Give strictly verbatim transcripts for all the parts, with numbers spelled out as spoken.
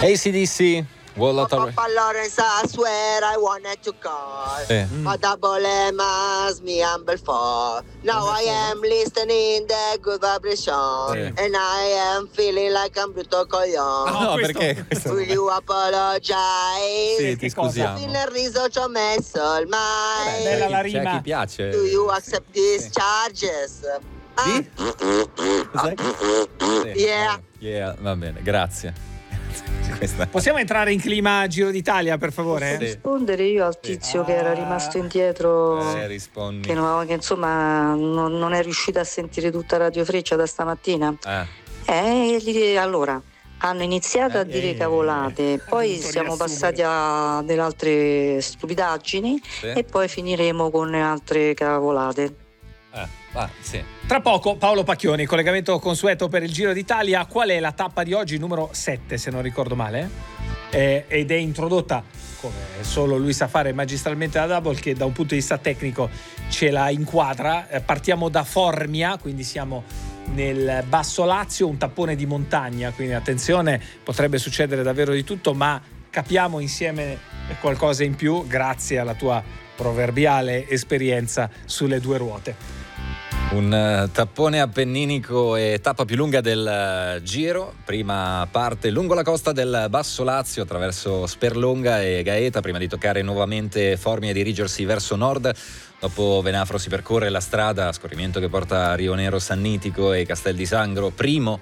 A C D C. Papa Lawrence, I swear I wanted to call. Sì. A double M as me humble for. Now I am listening the good vibration. Sì. And I am feeling like I'm brutto coglione. No, no, questo- perché? questo- Will you apologize? Sì, ti scusiamo. Sì, nel riso ci ho messo il Bella C'è mai. la chi- c'è rima. chi piace. Do you accept these charges? Ah, Sì? Cos'è? Sì. Yeah. Yeah, va bene, grazie. Questa. Possiamo entrare in clima Giro d'Italia, per favore? Sì. rispondere io al tizio che era rimasto indietro, Eh, rispondi. che, non- che insomma non, non è riuscito a sentire tutta Radio Freccia da stamattina. Eh. Eh, gli- allora hanno iniziato a dire Eh, cavolate, poi dovuto siamo riassumere. passati a delle altre stupidaggini Sì. e poi finiremo con altre cavolate. Eh, va, sì. Tra poco Paolo Pacchioni, collegamento consueto per il Giro d'Italia. Qual è la tappa di oggi? Numero sette, se non ricordo male. Eh, ed è introdotta, come solo lui sa fare magistralmente da Double, che da un punto di vista tecnico ce la inquadra. Eh, partiamo da Formia, quindi siamo nel Basso Lazio, un tappone di montagna, quindi attenzione, potrebbe succedere davvero di tutto, ma capiamo insieme qualcosa in più grazie alla tua proverbiale esperienza sulle due ruote. Un uh, tappone appenninico e tappa più lunga del uh, Giro. Prima parte lungo la costa del Basso Lazio attraverso Sperlonga e Gaeta prima di toccare nuovamente Formia e dirigersi verso nord. Dopo Venafro si percorre la strada a scorrimento che porta a Rio Nero Sannitico e Castel di Sangro. Primo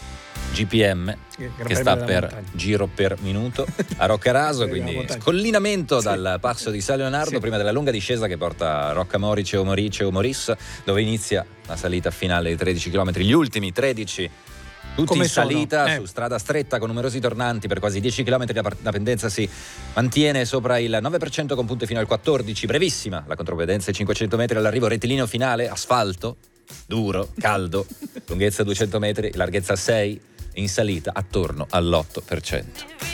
G P M Gran che Premio sta della per montagna. giro per minuto a Roccaraso, Della quindi montagna. scollinamento Sì. dal passo di San Leonardo Sì. prima della lunga discesa che porta a Rocca Morice o Morice o Moris, dove inizia la salita finale di tredici chilometri, gli ultimi tredici tutti Come in salita sono? Eh. su strada stretta con numerosi tornanti per quasi dieci chilometri. La, par- la pendenza si mantiene sopra il nove per cento con punte fino al quattordici, brevissima la contropendenza, cinquecento metri all'arrivo, rettilineo finale, asfalto duro, caldo, lunghezza duecento metri, larghezza sei, in salita attorno all'otto per cento.